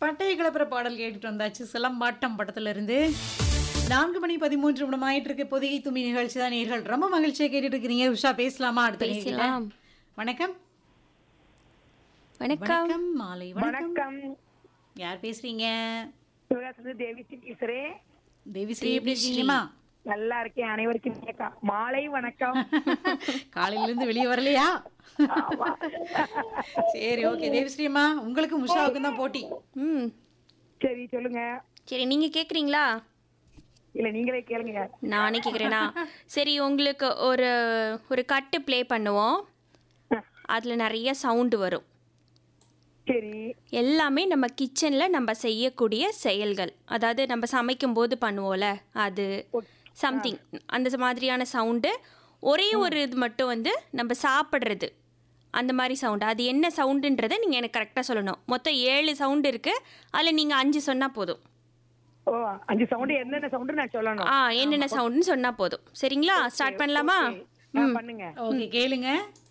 பட்டய கிளப்புற பாடல் கேட்டுட்டு வந்தாச்சு. சிலம்பாட்டம் படத்துல இருந்து 4:13 ஆயிட்டு இருக்கு. பொதிகை தும்பி நிகழ்ச்சி தான் நேர்கள் ரொம்ப மகிழ்ச்சியா கேட்டுட்டு இருக்கிறீங்க. உஷா பேசலாமா? அடுத்த நேயர்கிட்ட. பேசலாம். வணக்கம். வணக்கம். வணக்கம். மாலை வணக்கம். வணக்கம். யார் பேசுறீங்க? சிவகாசிலிருந்து தேவிஸ்ரீ பேசுறேன். தேவிஸ்ரீ எப்படி இருக்கீங்கம்மா? நல்லா இருக்கேன். அனைவருக்கும் வணக்கம். மாலை வணக்கம். காலையில இருந்து வெளியே வரலையா? ஆமா. சரி, ஓகே. தேவிஸ்ரீ அம்மா, உங்களுக்கும் உஷாவுக்கும் தான் போட்டி. ம் சரி சொல்லுங்க. சரி, நீங்க கேக்குறீங்களா? இல்ல நீங்களே கேளுங்க. நானே கேக்குறேனா? சரி, உங்களுக்கு ஒரு ஒரு கட்டு ப்ளே பண்ணுவோம். அதுல நிறைய சவுண்டு வரும். சரி எல்லாமே நம்ம கிச்சன்ல நம்ம செய்யக்கூடிய செயல்கள். அதாவது நம்ம சமைக்கும் போது பண்ணுவோம்ல, அது சம்திங் அந்த மாதிரியான சவுண்டு. ஒரே ஒரு இது மட்டும் வந்து நம்ம சாப்பிட்றது, அந்த மாதிரி சவுண்டு. அது என்ன சவுண்டுன்றதை நீங்கள் எனக்கு கரெக்டாக சொல்லணும். மொத்தம் 7 சவுண்டு இருக்குது. அதில் நீங்கள் 5 சொன்னால் போதும். ஓ 5 சவுண்ட் என்னென்ன சவுண்ட் நான் சொல்லணும்? என்னென்ன சவுண்டுன்னு சொன்னால் போதும். சரிங்களா? ஸ்டார்ட் பண்ணலாமா? பண்ணுங்க. ஓகே, கேளுங்க.